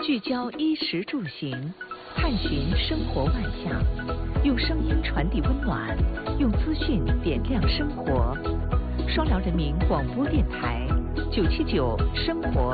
聚焦衣食住行，探寻生活万象，用声音传递温暖，用资讯点亮生活。双辽人民广播电台979生活